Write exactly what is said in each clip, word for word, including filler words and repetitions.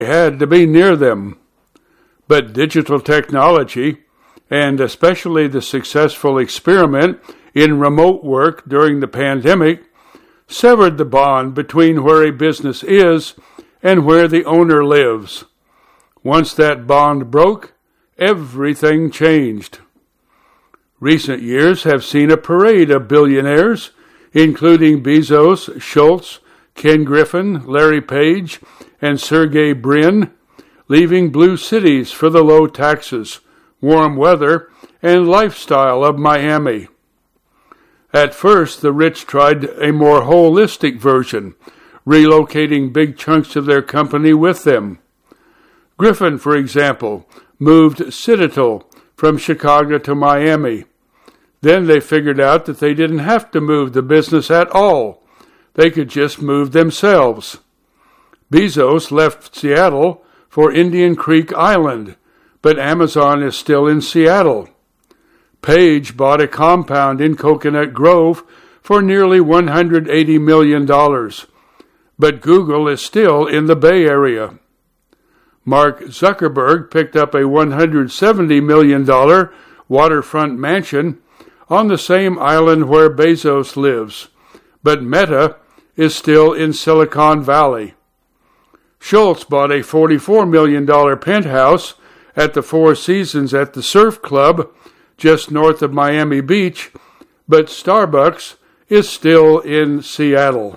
had to be near them. But digital technology, and especially the successful experiment in remote work during the pandemic, severed the bond between where a business is and where the owner lives. Once that bond broke, everything changed. Recent years have seen a parade of billionaires, including Bezos, Schultz, Ken Griffin, Larry Page, and Sergey Brin, leaving blue cities for the low taxes, warm weather, and lifestyle of Miami. At first, the rich tried a more holistic version, relocating big chunks of their company with them. Griffin, for example, moved Citadel from Chicago to Miami. Then they figured out that they didn't have to move the business at all. They could just move themselves. Bezos left Seattle for Indian Creek Island, but Amazon is still in Seattle. Page bought a compound in Coconut Grove for nearly one hundred eighty million dollars, but Google is still in the Bay Area. Mark Zuckerberg picked up a one hundred seventy million dollars waterfront mansion on the same island where Bezos lives, but Meta is still in Silicon Valley. Schultz bought a forty-four million dollars penthouse at the Four Seasons at the Surf Club just north of Miami Beach, but Starbucks is still in Seattle.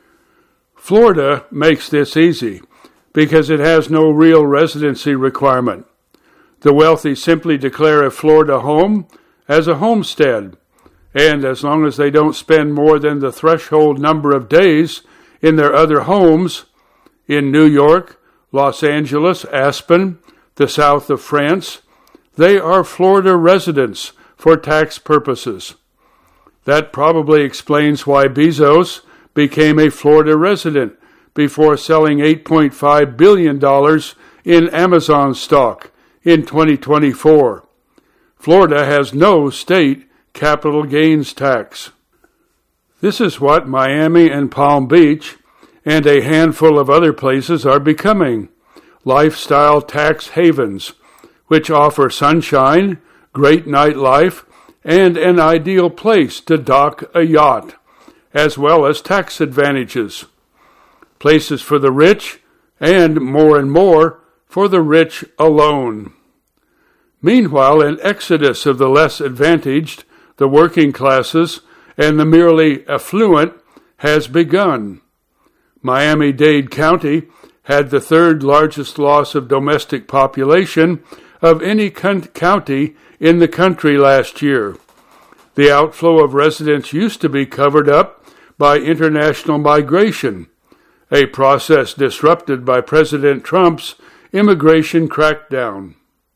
Florida makes this easy because it has no real residency requirement. The wealthy simply declare a Florida home as a homestead, and as long as they don't spend more than the threshold number of days in their other homes in New York, Los Angeles, Aspen, the south of France, they are Florida residents for tax purposes. That probably explains why Bezos became a Florida resident before selling eight point five billion dollars in Amazon stock in twenty twenty-four. Florida has no state capital gains tax. This is what Miami and Palm Beach and a handful of other places are becoming: lifestyle tax havens, which offer sunshine, great nightlife, and an ideal place to dock a yacht, as well as tax advantages. Places for the rich, and more and more for the rich alone. Meanwhile, an exodus of the less advantaged, the working classes, and the merely affluent has begun. Miami-Dade County had the third largest loss of domestic population of any con- county in the country last year. The outflow of residents used to be covered up by international migration, a process disrupted by President Trump's immigration crackdown.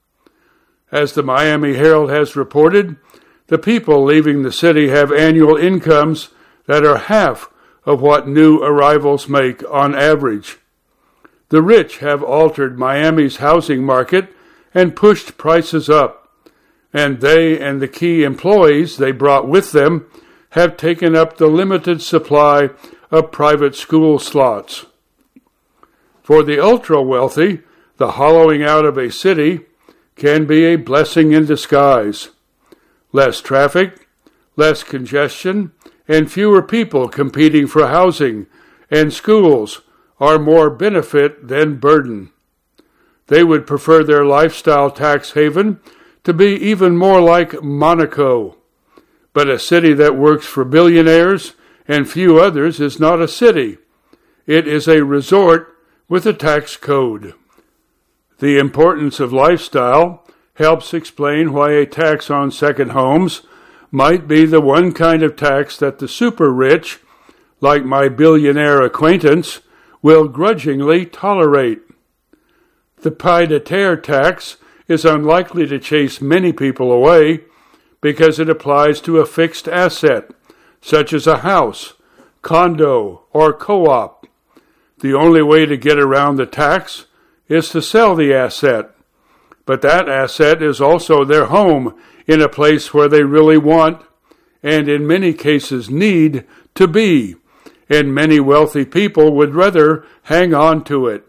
As the Miami Herald has reported, the people leaving the city have annual incomes that are half of what new arrivals make on average. The rich have altered Miami's housing market and pushed prices up, and they and the key employees they brought with them have taken up the limited supply of private school slots. For the ultra-wealthy, the hollowing out of a city can be a blessing in disguise. Less traffic, less congestion, and fewer people competing for housing and schools are more benefit than burden. They would prefer their lifestyle tax haven to be even more like Monaco. But a city that works for billionaires and few others is not a city. It is a resort with a tax code. The importance of lifestyle helps explain why a tax on second homes might be the one kind of tax that the super rich, like my billionaire acquaintance, will grudgingly tolerate. The pied-à-terre tax is unlikely to chase many people away because it applies to a fixed asset, such as a house, condo, or co-op. The only way to get around the tax is to sell the asset, but that asset is also their home in a place where they really want, and in many cases need, to be, and many wealthy people would rather hang on to it.